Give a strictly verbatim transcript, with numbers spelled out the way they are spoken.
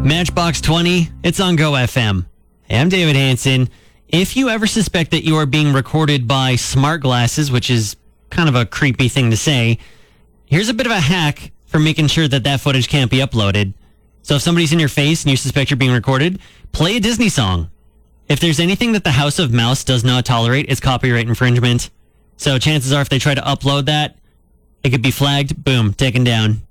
Matchbox twenty, it's on Go F M. Hey, I'm David Hansen. If you ever suspect that you are being recorded by smart glasses, which is kind of a creepy thing to say, here's a bit of a hack for making sure that that footage can't be uploaded. So if somebody's in your face and you suspect you're being recorded, play a Disney song. If there's anything that the House of Mouse does not tolerate, it's copyright infringement. So chances are if they try to upload that, it could be flagged, boom, taken down.